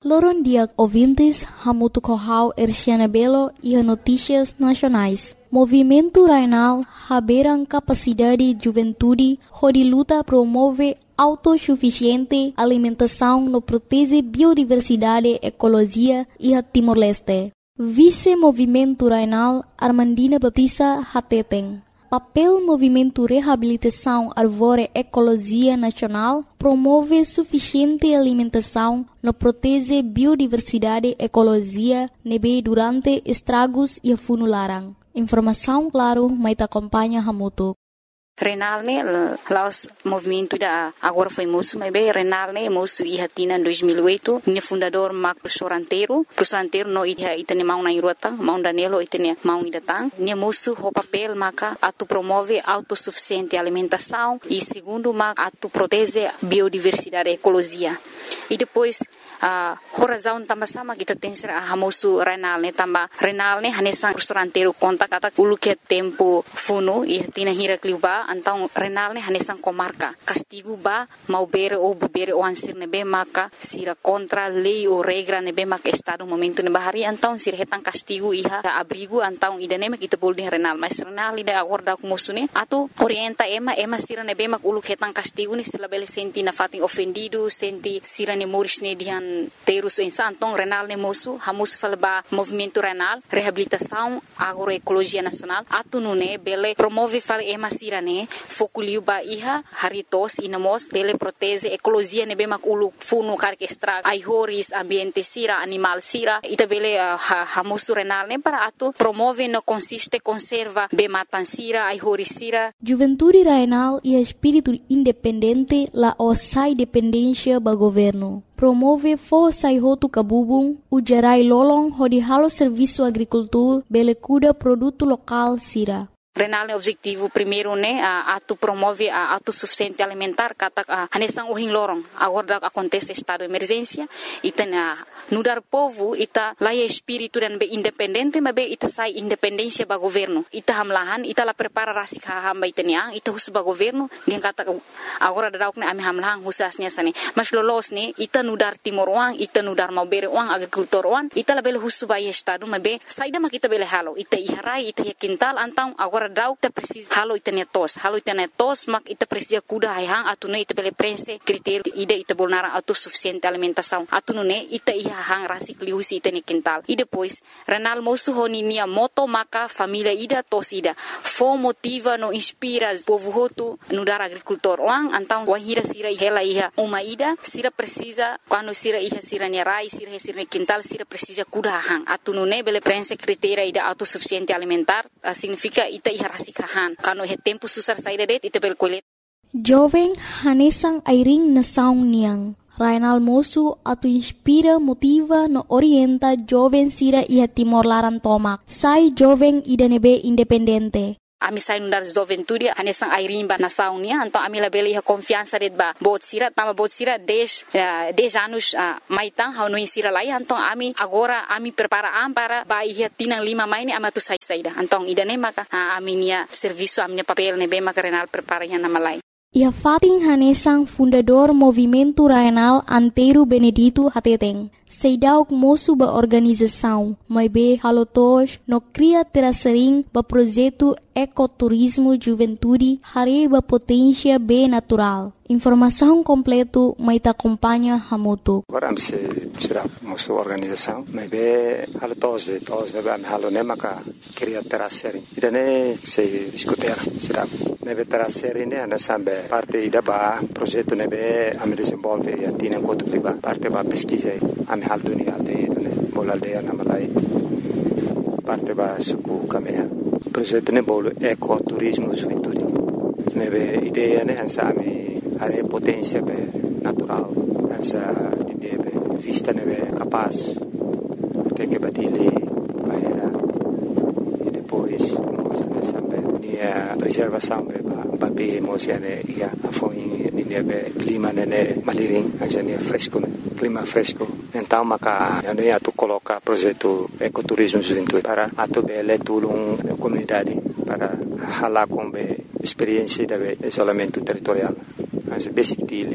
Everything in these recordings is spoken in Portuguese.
Loron dia ouvintes, Hamutu Kohau Erciana Belo e Notícias Nacionais. Movimento Rainal haberam capacidade juventude, onde luta promove autossuficiente alimentação no protege biodiversidade, ecologia e a Timor-Leste. Vice-Movimento Rainal Armandina Baptista Hateteng. Papel Movimento Reabilitação Árvore Ecologia Nacional promove suficiente alimentação no protege biodiversidade ecologia nebe durante estragos e funularan. Informação claro, mas acompanha Hamutu. Renal laos movimento da agora foi moço, mas bem Renal moço e hatina em 2008, ne fundador Marco Professor Anteiro no itane mau na irota, mau danelo itane mau idatang, ne moço o papel maka atu promove autossuficiente alimentação e segundo maka atu protege biodiversidade ecologia. E depois razão também sama kita tem ser hamosu Renal também Renal hanesang Professor Anteiro conta kata ulu que tempo funo e tina hira kliuba então Renal hanesang comarca castigo ba mau bere ou bere o ansir nebe maka sira contra lei ou regra nebe maka estado momento ne bahari então sira hetang castigo iha abrigo então idane kita bolding Renal mas Renal ida agora ku musune atu orienta ema sira nebe mak ulu hetang castigo ni sila bele senti na fating ofendido senti sira ne moris ne dihan terus então Renal ne moço hamus falba movimento Renal reabilitação agroecologia nacional atu nune bele promove fal emasira ne foculiu ba iha haritos inamos bele protege ecologia ne be makulu funu karke extra aihoris ambiente sira animal sira ita bele hamus Renal ne para atu promove no consiste conserva be matan sira aihoris sira Juventude Renal e espírito independente la osai dependência ba governo promove força e roto cabubung, o gerai lolong hodi halo serviço agricultura, bele cuida produto local sira. Renal objetivo primeiro né atu promove a autossuficiente alimentar kata hanesang uhing lorong agora acontece estado de emergência ita nudar povo ita laia espírito dan be independente mas be ita sai independência ba governo ita hamlahan ita la prepara rasik hamba itania ita hus ba governo dia kata agora dauk ne ami hamlahan husasnya sane mas lolos ne ita nudar timor uang ita nudar mau bere uang agrikultor uang ita la bele hus ba estado mas be saida ma kita bele halo ita iharai ita kintal antang agora dauk ta precis halo itania tos mak ita precisa kuda hang atune ita bele prense critério ida ita bolnara autossuficiente alimentação atune ita iha hang rasik liusi itani quintal e depois Renal moço honinia moto maka família ida tos ida fo motiva no inspira povo hotu no dar agricultor wang antang wahira sira hela iha uma ida sira precisa quando sira iha sira nerai sira quintal sira precisa kuda hang atune bele prense critério ida autossuficiente alimentar significa ita iha rasikahan kano he tempo susar saída det ita belkolet jovem hanesang airing na saung niang Rainal moço atu inspira motiva no orienta jovem sira iha Timor Laran tomak sai jovem ida nebe independente ami sai nundar juventude hanesang airimba na saunia então ami la bele confiança det ba bot sira 10 anos maitang hau no insira lai então ami agora ami prepara para ba ia tinang 5 maini amatu saida então idane maka ami nia serviço ami papel ne be maka Renal prepara yan namalai Ia fating hanesang fundador Movimento Rainal Anteiro Benedito Hateteng. Seidauk moço ba organização, mas be halotos no cria terasering ba projeto ecoturismo juventude hari ba potência be natural. Informação completo mai ta acompanha Hamutu. Agora se será moço organização, mas be halotos de ba halo nemaka cria terasering. Idane se discutir será nebe terasering ne ana sambe parte ida ba projeto nebe ame desenvolve e atina enquanto liba parte ba pesquisa ame hal dunia aldeia bol aldeia namalai parte ba suku kamea projeto ne bol ecoturismo juventude nebe ideia ne hansa ame are potência be natural hansa ideia be vista nebe capaz até que batile bahera e depois sambe nia preservação be ba be mosiane ia afoi nia be clima ne maliring hansa nia fresco clima fresco então maka yani atu coloca projeto ecoturismo juventude para atu bele tulung comunidade para hala com be experiência de isolamento territorial mas basic dili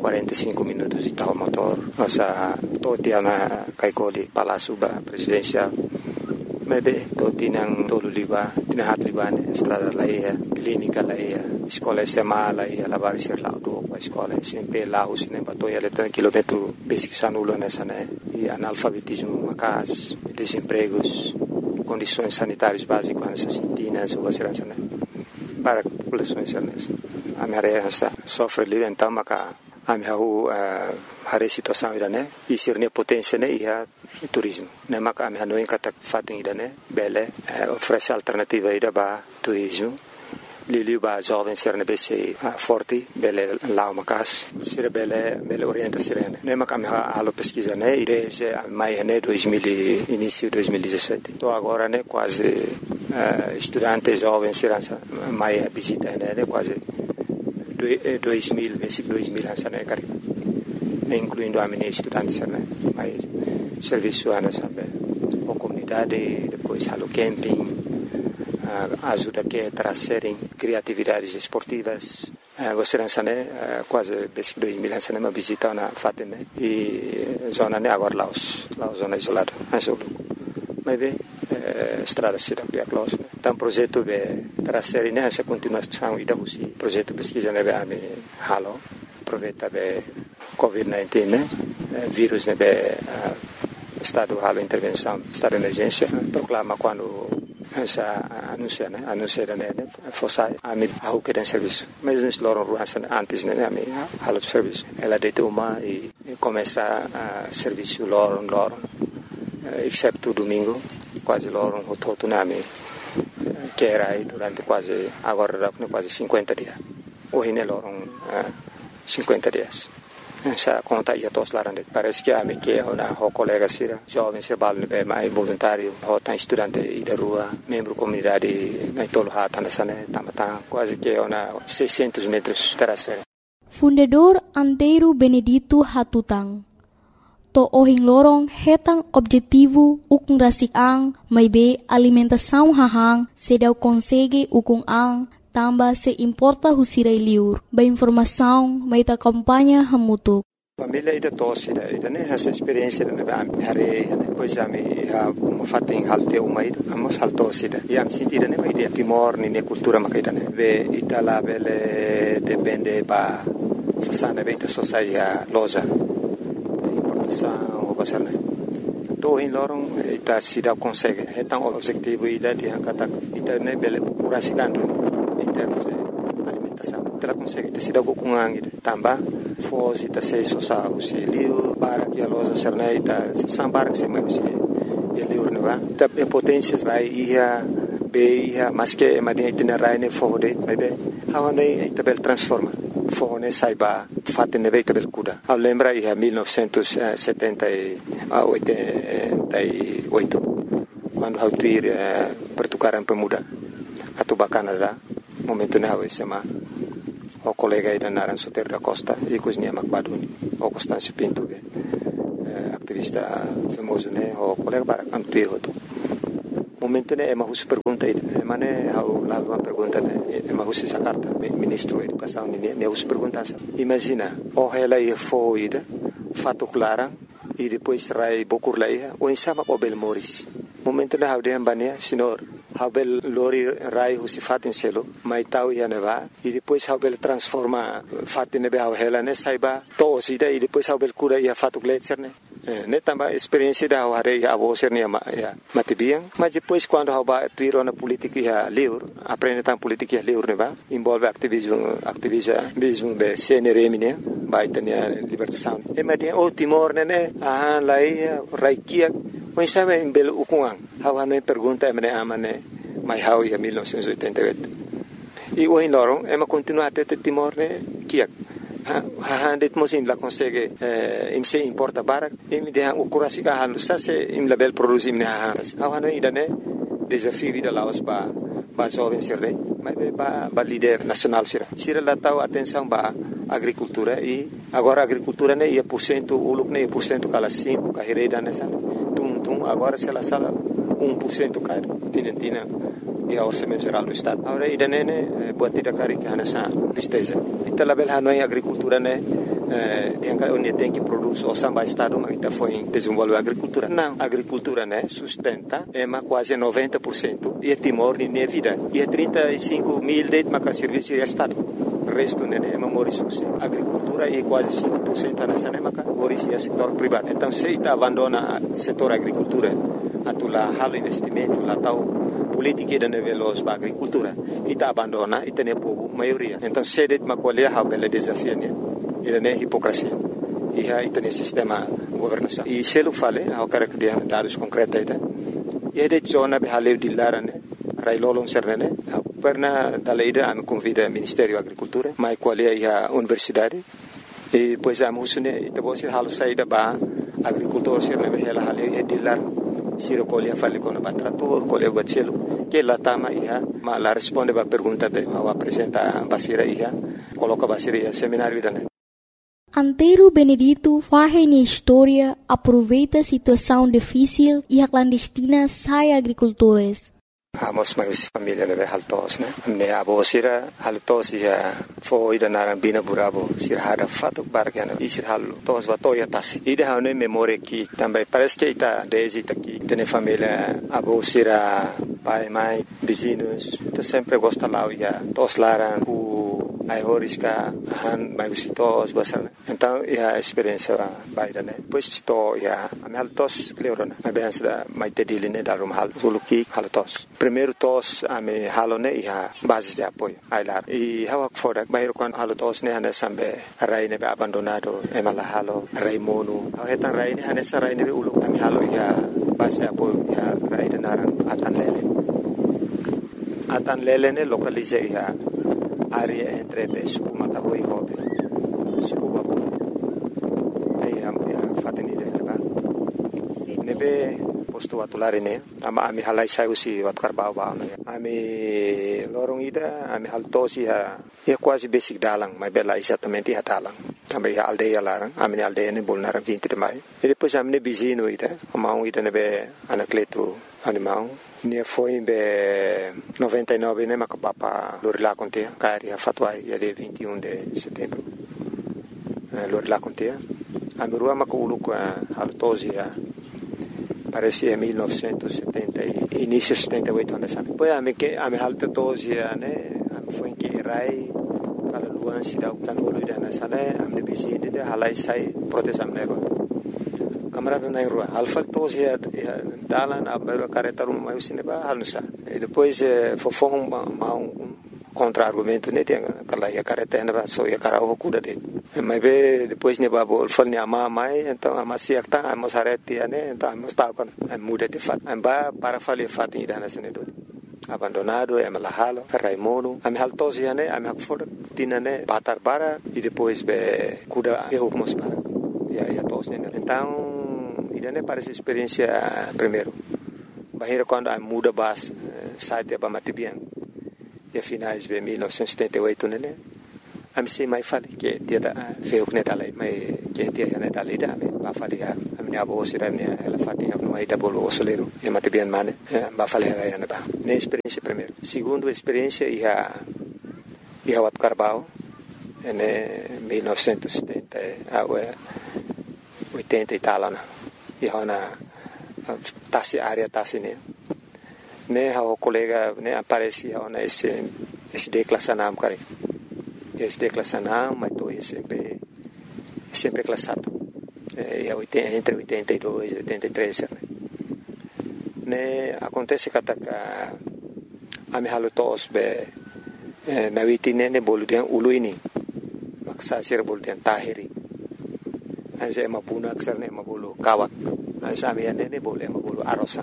45 minutos de tal motor. Nossa, todo dia na Kaikoli, Palácio Presidencial. Maybe to tinang tolo liba, tinahat liba ne estrada laia, clínica laia, escola SMA laia, lavar ser lá do escola sempre lá os ne bato ia letra quilômetro basic sanulo nessa né e analfabetismo macas, desempregos, condições sanitárias básicas nessa sintinas ou segurança né para populações nessa. A minha reação sofre ali então maca a minha a situação ida né e ser ne potência né ia turismo. Ne maka ami hanoi kata fating ida ne bele oferece alternativa ida ba turismo. Lili ba jovem ser ne bese forte bele lao makas ser bele orienta ser ne maka ami halo pesquisa ne desde mai ne 2000 início 2017. Então agora ne quase estudante jovem ser mai visita ne quase 2000 basic 2000 essa ne cari incluindo a minha estudante né mais serviço ana sabe a comunidade depois halo camping ajuda que trazerem criatividades esportivas você não sabe quase basic 2000 essa né uma visita na Fatene e zona né agora Laos zona isolada mas bem estrada cidade close então projeto de trazer né essa continuação e da usi projeto pesquisa né a me halo aproveita de COVID-19 né vírus né estado halo intervenção estado de emergência proclama quando essa anuncia né fosse a me ao que tem serviço mas nós loram antes né a me halo de serviço ela deita uma e começa a serviço loram exceto domingo quase loram o todo na me que era aí durante quase agora quase 50 dias hoje né loram 50 dias. Essa conta ia todos lá dentro. Parece que a minha que é uma colega sira jovem se bala no mais voluntário, ou tá estudante da rua, membro comunidade na tolo hata nessa né, tá quase que é uma 600 metros terceira. Fundador Antero Benedito Hatutang. To ohing lorong hetang objetivo ukung rasik ang may be alimentação hahang sedaw konsege ukung ang tamba se importa husirai liur. Ba informação may ta kampanya hamutuk. Família ida tosse ida né essa experiência né are depois a me uma fatem halte uma ida amos haltosse ida e am sentida né uma ideia timor ne cultura makaida né ve itala bele depende ba sasana beita sociedade loja importação ou coisa né to in lorong ita sida consegue hetang objetivo ida dia kata ita ne bele purasikando em termos de alimentação. Ela consegue ter sido com angue também foge ta sei só o liu para que a loja serneita sambar que se mais o liu não vai ta potência vai ia beia mas que madia itinerário ne foge mas be how ne tabel transforma foge saiba fatte ne tabel kuda a lembra ia 1978 quando hau tuir pertukaran pemuda atau Canadá momento na hawe sama o colega ida Naran Soter da Costa e cozinha Macbaduni o Constâncio Pinto activista famoso né o colega para antuir hoto momento né uma pergunta ida mane hau lá uma pergunta né uma essa carta ministro da educação né us pergunta imagina o ela ia foi ida fato clara e depois rai bokur lá o insama o Belmoris momento na hau de ambania senhor Habel lori rai husi fatin selo mai tau ia neva e depois Habel transforma fatin nebe hela ne saiba to sida e depois Habel cura ia fatu gletser ne tamba experiência da hare ia avoser ne matibiang mas depois quando haba tuiro na política ia livre aprende tam política ia livre neva envolve ativismo be CNRM ne vai ter libertação e madia o Timor ne lai raikia mas sabe em belo ukungang hawa no pergunta mene amane mai hau ia 1988 e o inorong ema continua até Timor ne kiak det mosim la consegue imse importa barak im de hang ukurasi ka halu sa se im label produce im ne hawa no idane desafio vida laos ba jovem sirre mas ba líder nacional sira la tau atenção ba agricultura e agora agricultura ne ia % uluk ne % kala 5 ka hireda ne san agora se ela sala 1% caro tina e a orçamento geral do estado agora ida nene buat tidak kari que hanasa tristeza ita label hanoi agricultura ne onde tem que produzir o samba estado, mas está foi desenvolver a agricultura. Não, a agricultura, né, sustenta quase 90% e Timor de minha vida. E 35 mil de serviço de estado. O resto, né, é memórios. A agricultura é quase 5% nessa época, hoje é setor privado. Então, se está abandona o setor agricultura, atular halo investimento, lá tal política de nível da agricultura, e está abandona e tem povo maioria. Então, se det macolher a bela desafio, né, é hipocrisia. E aí tem sistema governação. E se eu falei, eu quero que dê dados concretos, e de zona de haleu de lara, né, railolong serne, perna da lei da me convida Ministério da Agricultura, mas qual é a universidade? E depois a musune, e depois se halu saída ba agricultor serne be ela haleu e de lar, se recolhe a fale com o trator, colhe o bacelo, que lá tama ia, mas lá responde a pergunta de, ao apresenta basira ia, coloca basira ia seminário da. Antero Benedito faz na história, aproveita a situação difícil e a clandestina sai agricultores. Amos mais família leve haltos, né? Ne abo sira haltos ia foi da naran bina burabo sira hada fato bargana e sira haltos batoya tas. Ida hane memória que também parece que está desde aqui tem família abo sira pai mãe vizinhos, tu sempre gosta lá ia tos laran ai horisca han mai visitos basar. Então a experiência baida, né? Pois to ia a haltos leurona. A benção da mai tediline da rum hal suluki haltos. Primeiro tos a me halone ia bases de apoio ailar. E hawak fora bairro quando haltos ne hane sambe rai ne abandonado emala halo rai monu. Hetan rai ne hane sa rai ne ulu ami halo ia base de apoio ia rai de naran atan lele ne localize ia área entre suku mataho e hobe suku babu aí a fateni dele ba nebe posto atulare ne ama ami halai sai usi wat karbau ba ami lorong ida ami haltosi ha quase basic dalang mas bela exatamente ha dalang também a aldeia larang ami aldeia ne bolnaram 20 de maio e depois ami ne bizino ida amau ida nebe anacleto animal ne foi em 99 né macapapa Lorila contea cari a fatuai dia 21 de setembro Lorila contea a mirua maculu com a haltosia parece 1970 início 78 anos depois a me haltosia né foi que rai para luan sida utanolo dana sana amne bizinde de halai sai protesam nego camarada na rua alfa tosia dalan abero caretarum mais cineba halsa e depois fofong contra argumento né tem aquela ia caretena ba so ia cara o cuda de mas depois ne babo fal ne ama mai então ama siakta amos areti né então amos ta con muda de fat amba para fali fat ida na senedo abandonado é malahalo raimono ame haltosia né ame hakfor tinane batar bara e depois be cuda erro como para ia tos né então idane parece experiência primeiro bahira quando a muda bas site ba matibian e finais de 1978 né a me sei mais fale que dia da feu que dalai mai que dia né dalai da ba fale a minha avó sira né ela fatinha no aí da bolo osoleiro e matibian mane ba fale ela né ba né experiência primeiro segundo experiência ia wat Carbau né 1970 a 80 e tal né e hona tasi área tasi ne ha colega ne aparece hona esse declassanam kare esse declassanam mas to sempre classado e entre 82 e 83 ne acontece que a me halo tos be na witine ne boludian uluini maksa sir boludian tahiri anse mapuna aksar ne mabulu kawak ansa mi ne bole mabulu arosa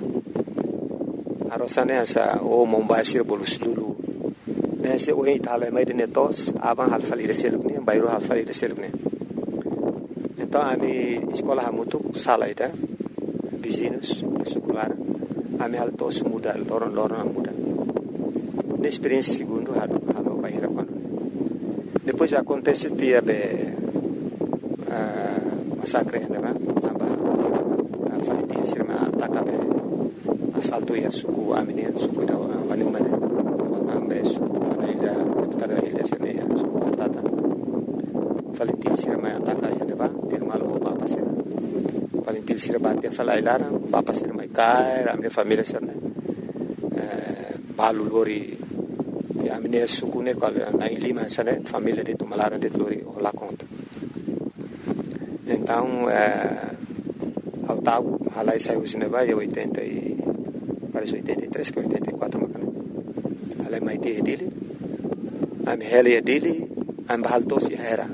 ne ansa o mombasir bolu sulu ne se o itala mai de netos aban halfali de selugni bayro halfali de selugni então a mi escola hamutu sala ida vizinhos secular a mi altos muda loron muda na experiência segundo halo bayra quando depois acontece dia be massacre né aba falitin sirma ataka be assalto ya suku amine suku da wani mane ambe suku ida tada ida sene suku atata falitin sirma ataka valentil sira bate fala ilarang papa sira mai kai ramne família sira balu lori ya mine sukune kal na lima sana família de tomalara de lori la conta então ao tago halai saiu sineba e 80 e parece 83 que 84 macana halai mai te dele am hele dele am bahaltos e era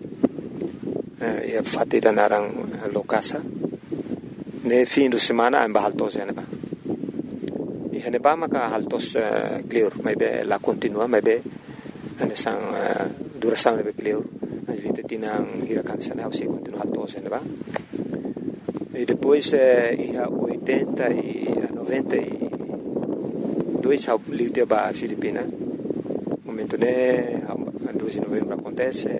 e fatti da narang lokasa ne fim de semana am bahaltos e neba e neba maka haltos clear mai be la continua mai be ane sang duração ne be clear as vite tinang hirakan sana se continua haltos e neba e depois ia 80 e 92 ao livre ba Filipina momento ne 2 de novembro acontece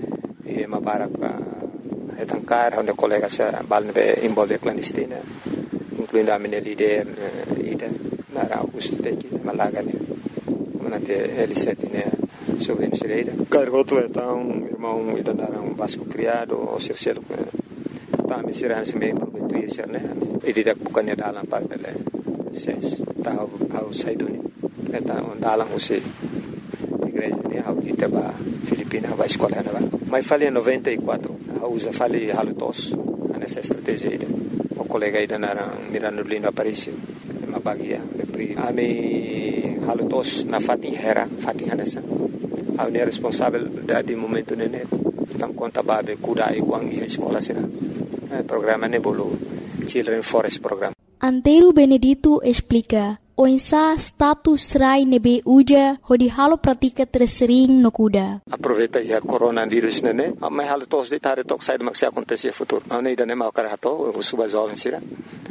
e uma barca etancar onde colegas balne envolve clandestina incluindo a minha líder ida na Augusto Teki Malaga né manate L7 né sobre Misereira cargoto então irmão ida naram Vasco criado o Circelo tá me será se bem prometo isso né e didak bukannya dalam par bele ses tá ao saiduni então dalam você igreja né ao kita ba Filipina vai escola né mas falei em 94 usa falei halutos nessa estratégia o colega ida naram Mirano Lindo Aparício uma bagia pri ami halutos na Fatin Hera Fatin Hanessa a unir responsável de momento né então conta babe kuda iguang e escola será programa Nebolo Children Forest Program. Antero Benedito explica o insa status rai nebe uja hodi halo pratika tersering no kuda. Aproveita ya coronavírus nene, mas halo tos de tare tok sai maksi acontecer futuro. Não ida nem ao carato, o suba jovem sira.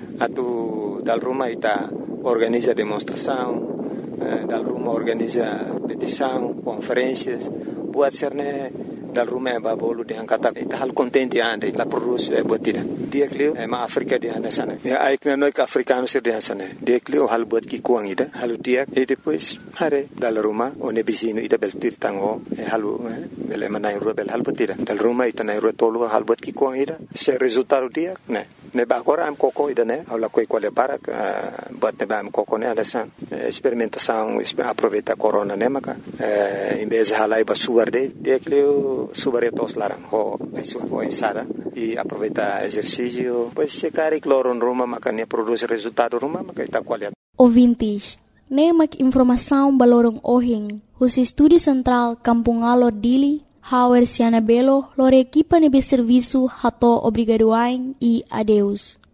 Atu dal Roma ita organiza demonstração, dal Roma organiza petição, conferências, buat serne dal Roma ba bolu de angkata ita hal contente ande la produce botida. Dia klio ma Afrika de anda sana. Ya aikna noik africano sir de sana. Dia klio hal bot ki kuang ida, halu dia e depois hare dal Roma one bisino ida bel tirtango e halu bel manai rubel hal botida. Dal Roma ita nai rotolo hal bot ki kuang ida. Se resultado dia ne ba agora am coco ida ne aula coi quale para bot ne ba am coco ne ada san experimentação aproveita corona ne maka em vez de halai ba suarde dia klio subaretos larang ho ensada e aproveita exercício pois se cari cloro Roma maka ne produz resultado Roma maka ita qualidade ouvintes ne mak informação balorong ohing os estúdio central Kampung Alor Dili Hauer Siana Belo lor equipa nebe serviço hato obrigadoain e adeus